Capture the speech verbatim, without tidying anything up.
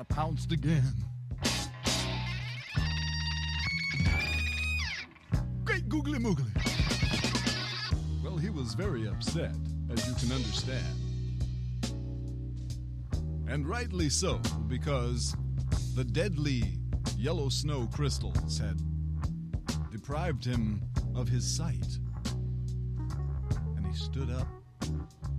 Diana pounced again. Great googly moogly! Well, he was very upset, as you can understand. And rightly so, because the deadly yellow snow crystals had deprived him of his sight. And he stood up